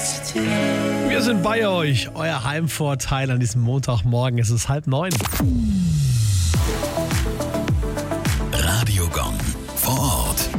Wir sind bei euch, euer Heimvorteil an diesem Montagmorgen. Es ist 8:30. Radio Gong vor Ort.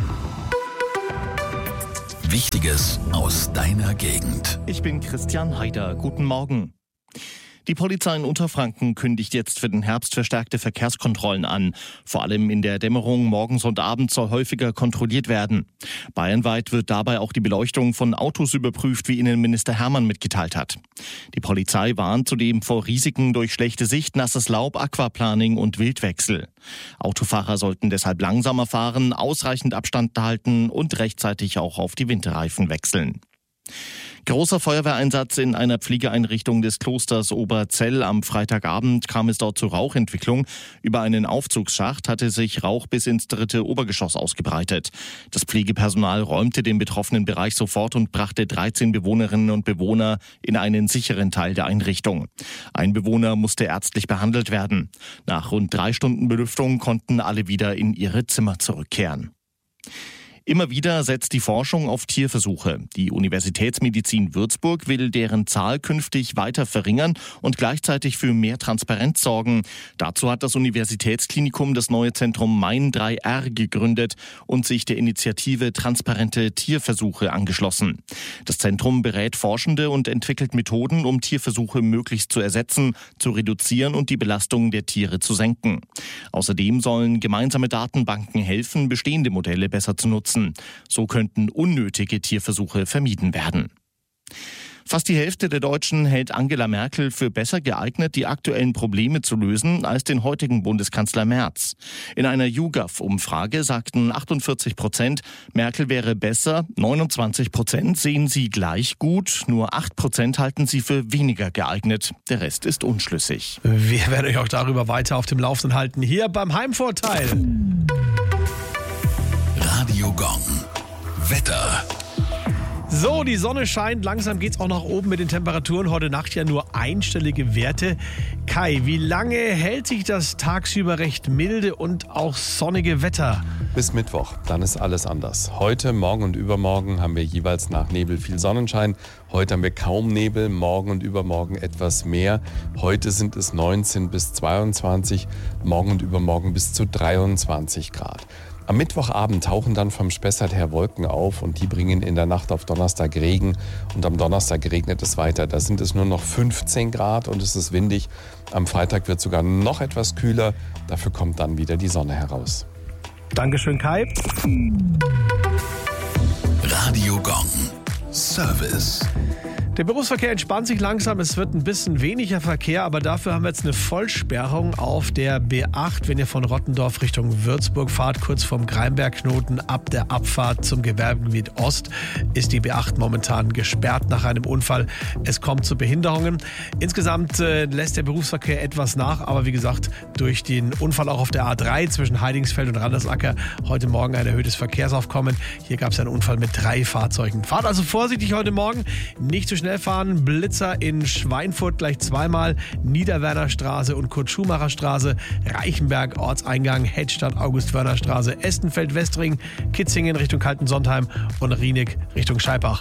Wichtiges aus deiner Gegend. Ich bin Christian Haider. Guten Morgen. Die Polizei in Unterfranken kündigt jetzt für den Herbst verstärkte Verkehrskontrollen an. Vor allem in der Dämmerung morgens und abends soll häufiger kontrolliert werden. Bayernweit wird dabei auch die Beleuchtung von Autos überprüft, wie Innenminister Hermann mitgeteilt hat. Die Polizei warnt zudem vor Risiken durch schlechte Sicht, nasses Laub, Aquaplaning und Wildwechsel. Autofahrer sollten deshalb langsamer fahren, ausreichend Abstand halten und rechtzeitig auch auf die Winterreifen wechseln. Großer Feuerwehreinsatz in einer Pflegeeinrichtung des Klosters Oberzell. Am Freitagabend kam es dort zu Rauchentwicklung. Über einen Aufzugsschacht hatte sich Rauch bis ins 3. Obergeschoss ausgebreitet. Das Pflegepersonal räumte den betroffenen Bereich sofort und brachte 13 Bewohnerinnen und Bewohner in einen sicheren Teil der Einrichtung. Ein Bewohner musste ärztlich behandelt werden. Nach rund 3 Stunden Belüftung konnten alle wieder in ihre Zimmer zurückkehren. Immer wieder setzt die Forschung auf Tierversuche. Die Universitätsmedizin Würzburg will deren Zahl künftig weiter verringern und gleichzeitig für mehr Transparenz sorgen. Dazu hat das Universitätsklinikum das neue Zentrum Main3R gegründet und sich der Initiative Transparente Tierversuche angeschlossen. Das Zentrum berät Forschende und entwickelt Methoden, um Tierversuche möglichst zu ersetzen, zu reduzieren und die Belastung der Tiere zu senken. Außerdem sollen gemeinsame Datenbanken helfen, bestehende Modelle besser zu nutzen. So könnten unnötige Tierversuche vermieden werden. Fast die Hälfte der Deutschen hält Angela Merkel für besser geeignet, die aktuellen Probleme zu lösen, als den heutigen Bundeskanzler Merz. In einer YouGov-Umfrage sagten 48%, Merkel wäre besser, 29% sehen sie gleich gut, nur 8% halten sie für weniger geeignet. Der Rest ist unschlüssig. Wir werden euch auch darüber weiter auf dem Laufenden halten, hier beim Heimvorteil. Radio Gong. Wetter. So, die Sonne scheint, langsam geht's auch nach oben mit den Temperaturen. Heute Nacht ja nur einstellige Werte. Kai, wie lange hält sich das tagsüber recht milde und auch sonnige Wetter? Bis Mittwoch, dann ist alles anders. Heute, morgen und übermorgen haben wir jeweils nach Nebel viel Sonnenschein. Heute haben wir kaum Nebel, morgen und übermorgen etwas mehr. Heute sind es 19 bis 22, morgen und übermorgen bis zu 23 Grad. Am Mittwochabend tauchen dann vom Spessart her Wolken auf und die bringen in der Nacht auf Donnerstag Regen und am Donnerstag regnet es weiter. Da sind es nur noch 15 Grad und es ist windig. Am Freitag wird sogar noch etwas kühler, dafür kommt dann wieder die Sonne heraus. Dankeschön, Kai. Radio Gong. Service. Der Berufsverkehr entspannt sich langsam, es wird ein bisschen weniger Verkehr, aber dafür haben wir jetzt eine Vollsperrung auf der B8, wenn ihr von Rottendorf Richtung Würzburg fahrt, kurz vorm Greimbergknoten. Ab der Abfahrt zum Gewerbegebiet Ost ist die B8 momentan gesperrt nach einem Unfall. Es kommt zu Behinderungen. Insgesamt lässt der Berufsverkehr etwas nach, aber wie gesagt, durch den Unfall auch auf der A3 zwischen Heidingsfeld und Randersacker heute Morgen ein erhöhtes Verkehrsaufkommen. Hier gab es einen Unfall mit 3 Fahrzeugen. Fahrt also vorsichtig heute Morgen, nicht zu schnell fahren. Blitzer in Schweinfurt gleich zweimal, Niederwernerstraße und Kurt-Schumacher-Straße, Reichenberg, Ortseingang, Hedstadt, August-Wörner-Straße, Estenfeld-Westring, Kitzingen Richtung Kaltensondheim und Rieneck Richtung Scheibach.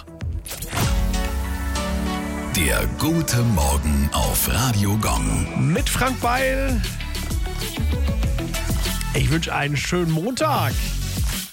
Der gute Morgen auf Radio Gong. Mit Frank Beil. Ich wünsche einen schönen Montag.